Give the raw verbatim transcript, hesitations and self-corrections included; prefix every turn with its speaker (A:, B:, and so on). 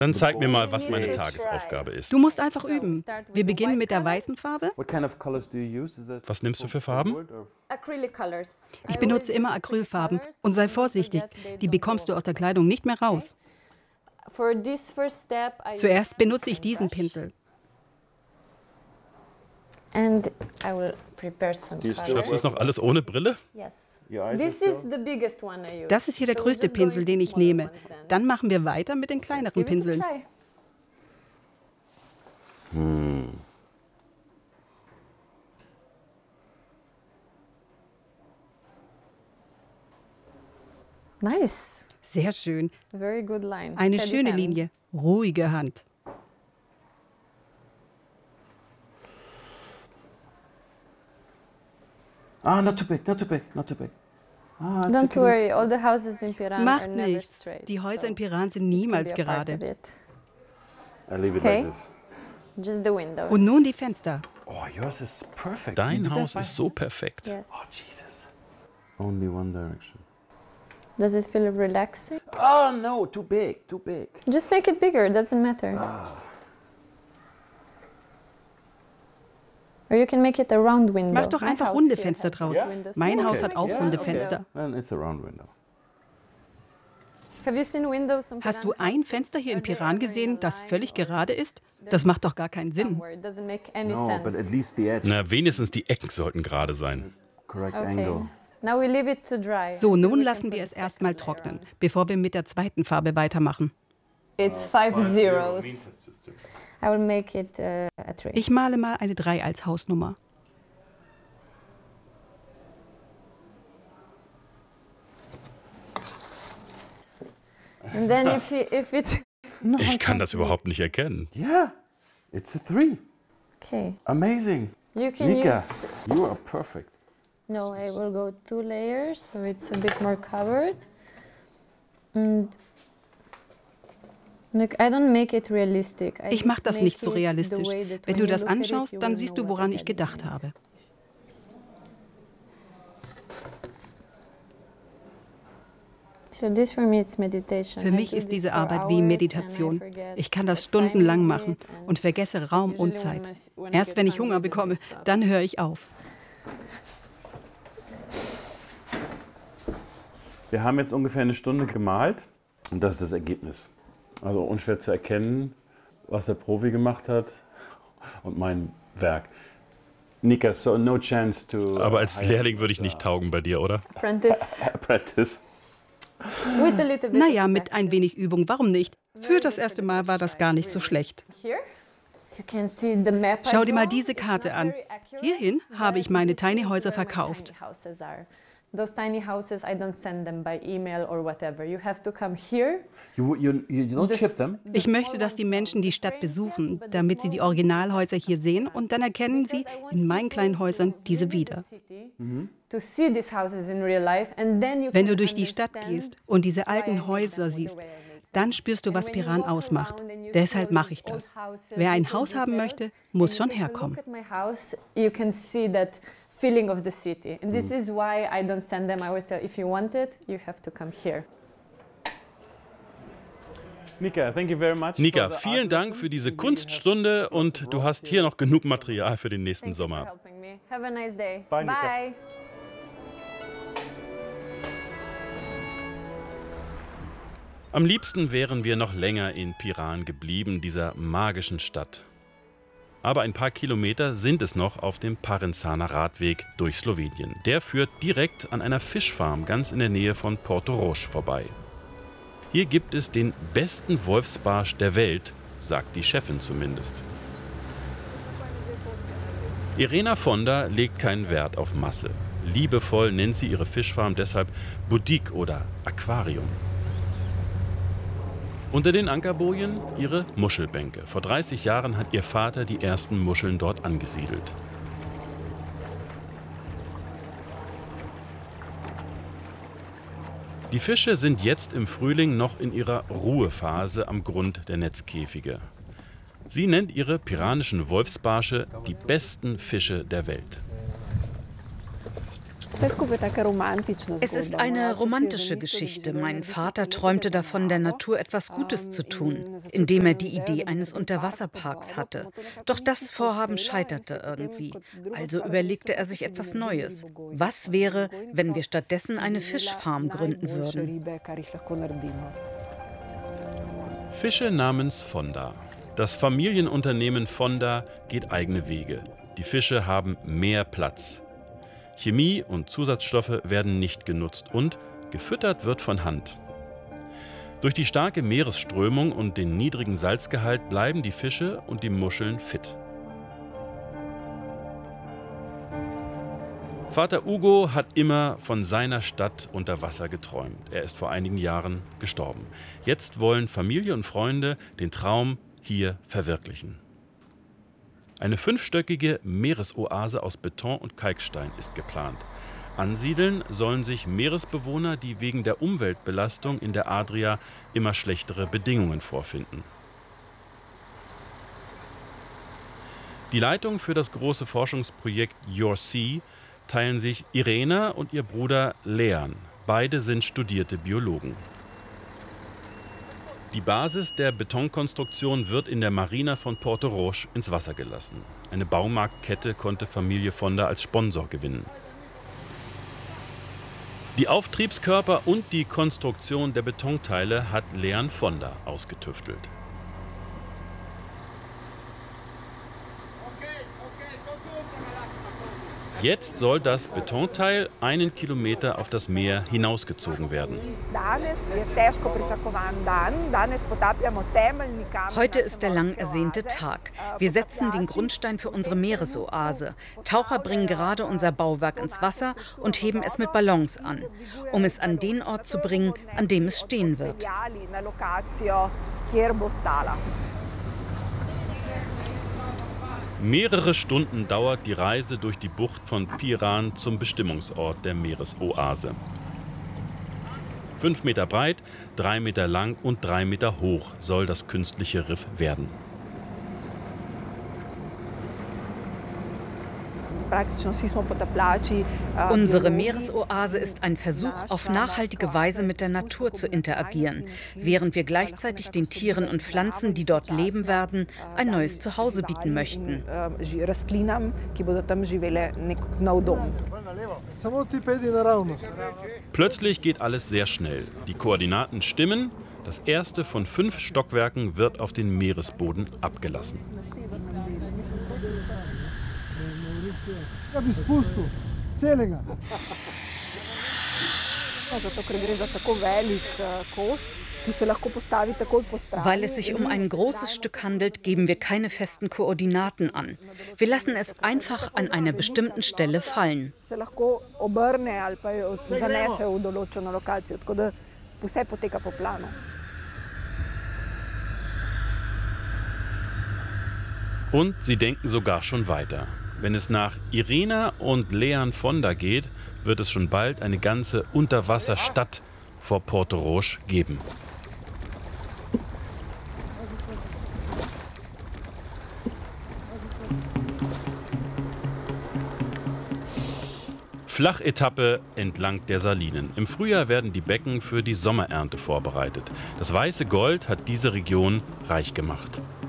A: Dann zeig mir mal, was meine Tagesaufgabe ist.
B: Du musst einfach üben. Wir beginnen mit der weißen Farbe.
A: Was nimmst du für Farben?
B: Ich benutze immer Acrylfarben. Und sei vorsichtig, die bekommst du aus der Kleidung nicht mehr raus. Zuerst benutze ich diesen Pinsel.
A: Schaffst du das noch alles ohne Brille?
B: Das ist hier der größte Pinsel, den ich nehme. Dann machen wir weiter mit den kleineren Pinseln.
A: Hm.
C: Nice.
B: Sehr schön.
C: Very good line.
B: Eine
C: Steady
B: schöne
C: hand.
B: Linie. Ruhige Hand.
D: Ah, not too big, not too big, not too big. Ah, it's
C: Don't
D: becoming-
C: worry, all the houses in Piran
B: Macht
C: are never
B: nichts.
C: straight.
B: Die Häuser
C: so
B: in Piran sind
C: it can
B: niemals
C: be a part
B: gerade.
C: of it.
D: I leave it
C: Okay.
D: like this.
C: Just the windows.
B: Und nun die Fenster.
D: Oh, yours is perfect. You
A: Dein
D: did that
A: Haus
D: by-
A: ist so perfekt.
C: Yes.
D: Oh, Jesus. Only one direction.
C: Does it feel relaxing?
D: Oh, no, too big, too big.
C: Just make it bigger, it doesn't matter. Or you can make it a round window.
B: Mach doch
C: My
B: einfach
C: house
B: runde
C: here
B: Fenster
C: has
B: draus.
C: round windows.
B: Mein
C: Yeah,
B: Haus
C: okay.
B: hat auch
D: Yeah,
B: runde
D: okay.
B: Fenster.
D: Then it's a round window.
C: Have you seen windows on
B: Hast du
C: Piran
B: ein
C: houses?
B: Fenster hier in
C: Are they
B: Piran
C: ever in
B: gesehen,
C: a
B: das
C: line
B: völlig
C: or
B: gerade ist? Das macht doch gar keinen Sinn.
C: somewhere? It doesn't make any
D: No, but
C: sense.
D: at least the edge.
A: Na, wenigstens die Ecken sollten gerade sein.
D: Correct
C: Okay.
D: angle.
C: Now we leave it to dry.
B: So,
C: Until
B: nun
C: we
B: lassen
C: can
B: wir
C: put
B: es
C: the
B: erstmal
C: second layer
B: trocknen,
C: on.
B: bevor wir mit der zweiten Farbe weitermachen.
C: It's five zeros. I will make it uh, a three.
B: Ich male mal eine drei als Hausnummer.
C: And then if, you, if it's...
A: Ich kann das überhaupt nicht erkennen.
D: Yeah, it's a three.
C: Okay.
D: Amazing.
C: You can
D: Nika,
C: use...
D: you are perfect.
C: No, I will go two layers, so it's a bit more covered. And look, I don't make it realistic. I
B: Ich mache
C: just
B: das
C: make
B: nicht so
C: it the
B: realistisch.
C: way that
B: Wenn
C: when
B: du
C: you
B: das
C: look at it,
B: anschaust,
C: you
B: dann
C: will
B: siehst
C: know
B: du,
C: what
B: woran
C: I
B: ich
C: had in
B: gedacht
C: mind.
B: habe.
C: So this for me it's meditation.
B: Für
C: I
B: mich
C: do
B: ist
C: this
B: diese
C: for
B: Arbeit
C: hours
B: wie
C: and I
B: Meditation.
C: forget
B: Ich kann das
C: what time
B: stundenlang
C: is
B: machen
C: it and
B: und vergesse Raum und
C: usually
B: Zeit.
C: when I- when I
B: Erst
C: get
B: wenn ich Hunger
C: hungry, then I
B: bekomme,
C: stop.
B: dann höre ich auf.
D: Wir haben jetzt ungefähr eine Stunde gemalt und das ist das Ergebnis. Also unschwer zu erkennen, was der Profi gemacht hat und mein Werk. Nika, so no chance to...
A: Aber als Lehrling würde ich nicht taugen bei dir, oder?
C: Apprentice.
D: Apprentice.
C: With a little bit
B: Naja,
C: of
B: mit ein wenig Übung, warum nicht? Für das erste Mal war das gar nicht so schlecht.
C: Here, you can see the map I
B: Schau dir mal
C: draw.
B: diese
C: It's
B: Karte
C: not
B: an.
C: very accurate,
B: Hierhin habe
C: but
B: ich meine
C: this is
B: Tiny Häuser
C: where my
B: verkauft.
C: tiny houses are. Those tiny houses, I don't send them by email or whatever. You have to come here.
D: You, you, you don't
C: The
D: ship
C: s-
D: them?
C: the
B: Ich möchte,
C: small
B: dass die
C: ones
B: Menschen die
C: are
B: Stadt
C: framed
B: besuchen,
C: here, but the
B: damit sie
C: small
B: die
C: ones
B: Originalhäuser hier sehen
C: are
B: und dann erkennen sie
C: because I want
B: in meinen
C: people
B: kleinen
C: to
B: Häusern diese
C: visit the
B: wieder.
C: city, to see these houses in real life, and then you
B: Wenn
C: can
B: du durch die Stadt
C: understand
B: gehst und diese
C: why I
B: alten
C: make
B: Häuser
C: them the
B: siehst,
C: way I make them.
B: dann spürst du, was
C: And when you
B: Piran
C: walk
B: ausmacht.
C: around and you
B: Deshalb
C: see
B: mache ich
C: all
B: das.
C: these old houses,
B: Wer ein
C: little
B: Haus haben
C: details,
B: möchte, muss
C: and
B: schon
C: if you
B: herkommen.
C: Look at my house, you can see that feeling of the city. And this is why I don't send them. I always tell, if you want it, you have to come here.
D: Nika, thank you very much.
A: Nika,
D: for the
A: vielen
D: art
A: Dank
D: lesson.
A: für diese
D: We really have
A: Kunststunde und du hast hier noch genug Material für den nächsten
C: Thank you for
A: Sommer.
C: helping me. Have a nice day.
D: Bye, Nika.
C: Bye.
A: Am liebsten wären wir noch länger in Piran geblieben, dieser magischen Stadt. Aber ein paar Kilometer sind es noch auf dem Parenzaner Radweg durch Slowenien. Der führt direkt an einer Fischfarm ganz in der Nähe von Portorož vorbei. Hier gibt es den besten Wolfsbarsch der Welt, sagt die Chefin zumindest. Irena Fonda legt keinen Wert auf Masse. Liebevoll nennt sie ihre Fischfarm deshalb Boutique oder Aquarium. Unter den Ankerbojen ihre Muschelbänke. Vor dreißig Jahren hat ihr Vater die ersten Muscheln dort angesiedelt. Die Fische sind jetzt im Frühling noch in ihrer Ruhephase am Grund der Netzkäfige. Sie nennt ihre piranischen Wolfsbarsche die besten Fische der Welt.
E: Es ist eine romantische Geschichte. Mein Vater träumte davon, der Natur etwas Gutes zu tun, indem er die Idee eines Unterwasserparks hatte. Doch das Vorhaben scheiterte irgendwie. Also überlegte er sich etwas Neues. Was wäre, wenn wir stattdessen eine Fischfarm gründen würden?
A: Fische namens Fonda. Das Familienunternehmen Fonda geht eigene Wege. Die Fische haben mehr Platz. Chemie und Zusatzstoffe werden nicht genutzt und gefüttert wird von Hand. Durch die starke Meeresströmung und den niedrigen Salzgehalt bleiben die Fische und die Muscheln fit. Vater Ugo hat immer von seiner Stadt unter Wasser geträumt. Er ist vor einigen Jahren gestorben. Jetzt wollen Familie und Freunde den Traum hier verwirklichen. Eine fünfstöckige Meeresoase aus Beton und Kalkstein ist geplant. Ansiedeln sollen sich Meeresbewohner, die wegen der Umweltbelastung in der Adria immer schlechtere Bedingungen vorfinden. Die Leitung für das große Forschungsprojekt Your Sea teilen sich Irena und ihr Bruder Leon. Beide sind studierte Biologen. Die Basis der Betonkonstruktion wird in der Marina von Porto Roche ins Wasser gelassen. Eine Baumarktkette konnte Familie Fonda als Sponsor gewinnen. Die Auftriebskörper und die Konstruktion der Betonteile hat Leon Fonda ausgetüftelt. Jetzt soll das Betonteil einen Kilometer auf das Meer hinausgezogen werden.
E: Heute ist der lang ersehnte Tag. Wir setzen den Grundstein für unsere Meeresoase. Taucher bringen gerade unser Bauwerk ins Wasser und heben es mit Ballons an, um es an den Ort zu bringen, an dem es stehen wird.
A: Mehrere Stunden dauert die Reise durch die Bucht von Piran zum Bestimmungsort der Meeresoase. Fünf Meter breit, drei Meter lang und drei Meter hoch soll das künstliche Riff werden.
E: Unsere Meeresoase ist ein Versuch, auf nachhaltige Weise mit der Natur zu interagieren, während wir gleichzeitig den Tieren und Pflanzen, die dort leben werden, ein neues Zuhause bieten möchten.
A: Plötzlich geht alles sehr schnell. Die Koordinaten stimmen. Das erste von fünf Stockwerken wird auf den Meeresboden abgelassen.
E: Weil es sich um ein großes Stück handelt, geben wir keine festen Koordinaten an. Wir lassen es einfach an einer bestimmten Stelle fallen.
A: Und sie denken sogar schon weiter. Wenn es nach Irena und Leon Fonda geht, wird es schon bald eine ganze Unterwasserstadt vor Porto Roche geben. Flachetappe entlang der Salinen. Im Frühjahr werden die Becken für die Sommerernte vorbereitet. Das weiße Gold hat diese Region reich gemacht.